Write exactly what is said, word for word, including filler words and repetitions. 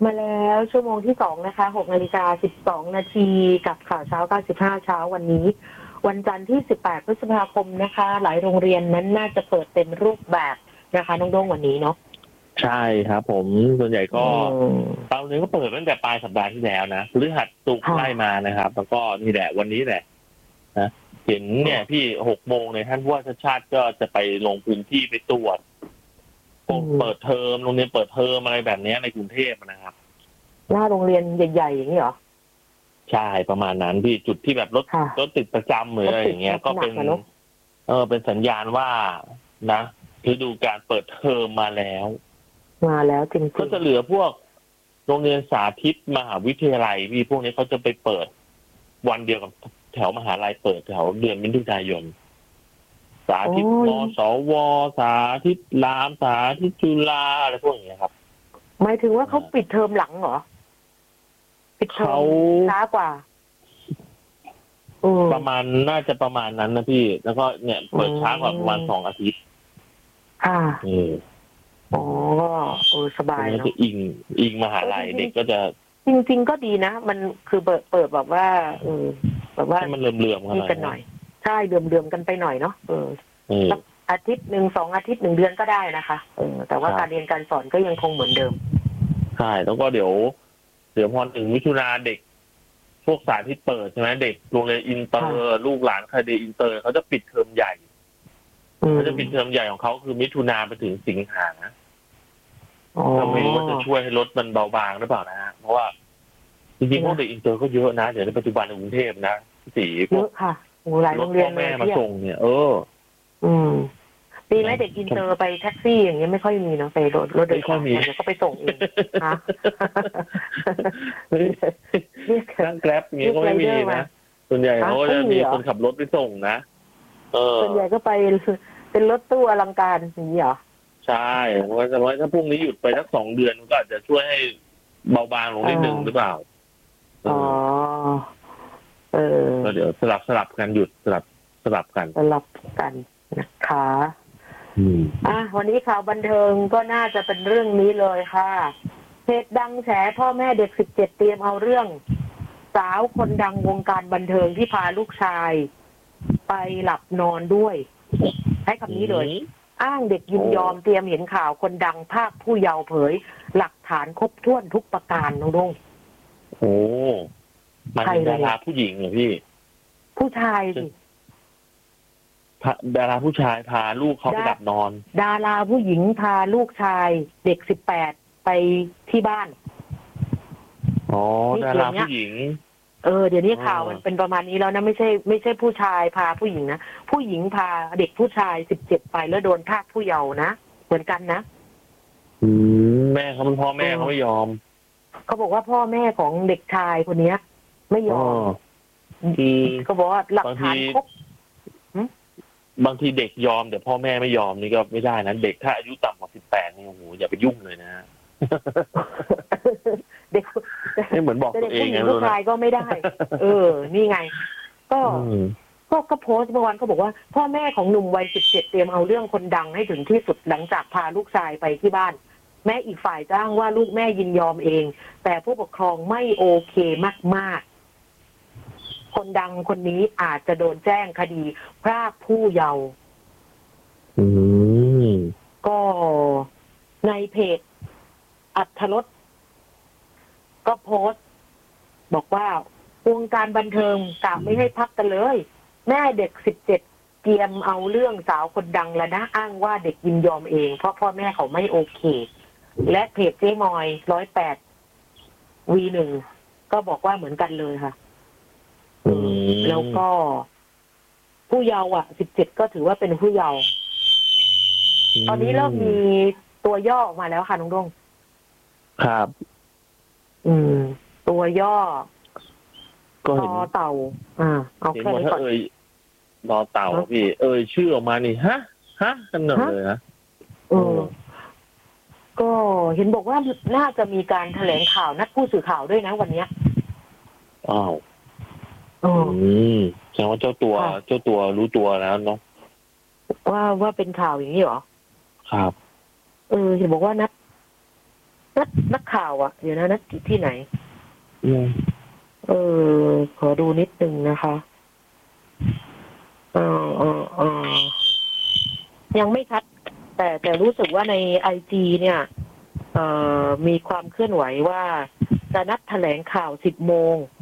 มาแล้วชั่วโมงที่สองนะคะหกนาฬิกาสิบสองนาทีกับข่าวเช้าเก้าสิบห้าเช้าวันนี้วันจันทร์ที่สิบแปดพฤษภาคมนะคะหลายโรงเรียนนั้นน่าจะเปิดเต็มรูปแบบนะคะน้องโด้งวันนี้เนาะใช่ครับผมส่วนใหญ่ก็ตอนนี้ก็เปิดตั้งแต่ปลายสัปดาห์ที่แล้วนะพฤหัสศุกร์ไล่มานะครับแล้วก็นี่แหละวันนี้แหละนะเห็นเนี่ยพี่หกโมงเนี่ยท่านผู้ว่าชาติชาติก็จะไปลงพื้นที่ไปตรวจเปิดเทอมโรงเรียนเปิดเทอมอะไรแบบนี้ในกรุงเทพนะครับหน้าโรงเรียนใหญ่ๆอย่างนี้เหรอใช่ประมาณนั้นพี่จุดที่แบบรถรถติดประจำหรืออะไรอย่างเงี้ยก็เป็นเออเป็นสัญญาณว่านะฤดูการเปิดเทอมมาแล้วมาแล้วจริงๆก็จะเหลือพวกโรงเรียนสาธิตมหาวิทยาลัยพี่พวกนี้เขาจะไปเปิดวันเดียวกับแถวมหาลัยเปิดแถวเดือนมิถุนายนสาธิตมสวสาธิตรามสาธิตจุฬาอะไรพวกนี้ครับหมายถึงว่าเขาปิดเทอมหลังเหรอปิดเทอมช้ากว่าประมาณน่าจะประมาณนั้นนะพี่แล้วก็เนี่ยเปิดช้ากว่าประมาณสองอาทิตย์ค่ะเอออ๋อเออสบายเนาะอิงอิงมหาลัยเด็กก็จะจริงๆก็ดีนะมันคือเปิดเปิดแบบว่าเออแบบว่ามันเลื่อมๆกันหน่อยใช่เลื่อมๆกันไปหน่อยเนาะเอออาทิตย์หนึ่งสองอาทิตย์หนึ่งเดือนก็ได้นะคะเออแต่ว่าการเรียนการสอนก็ยังคงเหมือนเดิมใช่แล้วก็เดี๋ยวเดี๋ยวพอถึงมิถุนาเด็กพวกสาธิตเปิดใช่ไหมเด็กโรงเรียนอินเตอร์ลูกหลานใครเรียนอินเตอร์เขาจะปิดเทอมใหญ่เขาจะปิดเทอมใหญ่ของเขาคือมิถุนาไปถึงสิงหาเราไม่รู้ว่าจะช่วยให้ลดมันเบาบางหรือเปล่านะฮะเพราะว่าจริงๆพวกเด็กอินเตอร์ก็เยอะนะเดี๋ยวในปัจจุบันในกรุงเทพนะสี่เยอะค่ะหลายโรงเรียนแม่มาส่งเนี่ยเอออืมปีไหมเด็กอินเตอร์ไปแท็กซี่อย่างเงี้ยไม่ค่อยมีเนาะไปรถรถโดยสารเนี่ยก็ไปส่งเองฮะนั่งแกร็บอย่างเงี้ยก็ไม่มีนะส่วนใหญ่เขาจะมีคนขับรถไปส่งนะเออส่วนใหญ่ก็ไปเป็นรถตู้อลังการอย่างนี้เหรอใช่เพราะว่าถ้าพรุ่งนี้หยุดไปสักสองเดือนก็อาจจะช่วยให้เบาบางลงนิดนึงหรือเปล่าอ๋อเออก็เดี๋ยวสลับสลับกันหยุดสลับสลับกันสลับกันนะคะอ่ะวันนี้ข่าวบันเทิงก็น่าจะเป็นเรื่องนี้เลยค่ะเพจดังแฉพ่อแม่เด็กสิบเจ็ดเตรียมเอาเรื่องสาวคนดังวงการบันเทิงที่พาลูกชายไปหลับนอนด้วยใช้คำนี้เลยอ้างเด็กยินยอมเตรียมเห็นข่าวคนดังภาคผู้เยาว์เผยหลักฐานครบถ้วนทุกประการน้องดงโอ้มันเป็นดาราผู้หญิงเหรอพี่ผู้ชายสิดาราผู้ชายพาลูกเขาไปหลับนอนดาราผู้หญิงพาลูกชายเด็กสิบแปดไปที่บ้านอ๋อดาราผู้หญิงเออเดี๋ยวนี้ข่าวมันเป็นประมาณนี้แล้วนะไม่ใช่ไม่ใช่ผู้ชายพาผู้หญิงนะผู้หญิงพาเด็กผู้ชายสิบเจ็ดไปแล้วโดนภาคผู้เยาว์นะเหมือนกันนะอืมแม่เขาเป็นพ่อแม่เขาไม่ยอมเขาบอกว่าพ่อแม่ของเด็กชายคนนี้ไม่ยอมเขาบอกว่าหลักฐานครบบางทีเด็กยอมแต่พ่อแม่ไม่ยอมนี่ก็ไม่ได้นะเด็กถ้าอายุต่ำกว่าสิบแปดนี่โอ้โหอย่าไปยุ่งเลยนะเด็กไม่เหมือนบอกตัวเองไงลูกชายก็ไม่ได้เออนี่ไงก็ก็ก็โพสต์เมื่อวานเขาบอกว่าพ่อแม่ของหนุ่มวัยสิบเจ็ดเตรียมเอาเรื่องคนดังให้ถึงที่สุดหลังจากพาลูกชายไปที่บ้านแม่อีกฝ่ายจ้างว่าลูกแม่ยินยอมเองแต่ผู้ปกครองไม่โอเคมากๆคนดังคนนี้อาจจะโดนแจ้งคดีพรากผู้เยาว์ก็ในเพจอัธรสก็โพสต์บอกว่าวงการบันเทิงกะไม่ให้พักกันเลยแม่เด็กสิบเจ็ดเตรียมเอาเรื่องสาวคนดังแล้วนะอ้างว่าเด็กยินยอมเองเพราะพ่อแม่เขาไม่โอเคและเพจเจ๊มอยร้อยแปดวีหนึ่งก็บอกว่าเหมือนกันเลยค่ะแล้วก็ผู้เยาว์อ่ะสิบเจ็ดก็ถือว่าเป็นผู้เยาว์ตอนนี้เริ่มมีตัวย่อออกมาแล้วค่ะน้องดงครับอืมตัวย่อก็เห็นเต่าอ่าเอาแค่นี้ก่อนเอ่ยรอเต่าพี่เอ่ยชื่อออกมานี่ฮะฮะกันหมดเลยนะเออก็เห็นบอกว่าน่าจะมีการแถลงข่าวนัดผู้สื่อข่าวด้วยนะวันนี้อ้าวอืมแสดงว่าเจ้าตัวเจ้าตัวรู้ตัวแล้วเนาะว่าว่าเป็นข่าวอย่างนี้เหรอครับเออเห็นบอกว่านัดนักนักข่าวอ่ะเดี๋ยวนะนักที่ไหนอืมเออขอดูนิดนึงนะคะเออเออเออยังไม่ชัดแต่แต่รู้สึกว่าในไอจีเนี่ยเอ่อมีความเคลื่อนไหวว่าจะนัดแถลงข่าวสิบโมง